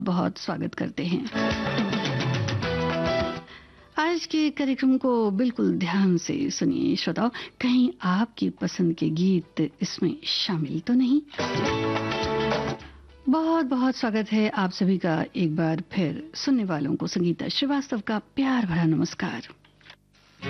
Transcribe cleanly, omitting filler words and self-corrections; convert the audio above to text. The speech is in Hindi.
बहुत स्वागत करते हैं। आज के कार्यक्रम को बिल्कुल ध्यान से सुनिए श्रोताओ, कहीं आपकी पसंद के गीत इसमें शामिल तो नहीं। बहुत बहुत स्वागत है आप सभी का एक बार फिर। सुनने वालों को संगीता श्रीवास्तव का प्यार भरा नमस्कार।